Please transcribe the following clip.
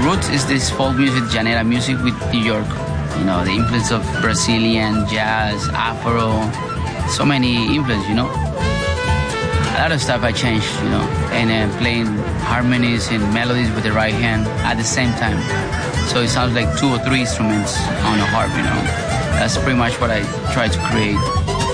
roots is this folk music, Janela music with New York. You know, the influence of Brazilian, jazz, Afro, so many influence, you know. A lot of stuff I changed, you know, and playing harmonies and melodies with the right hand at the same time. So it sounds like 2 or 3 instruments on a harp, you know. That's pretty much what I try to create.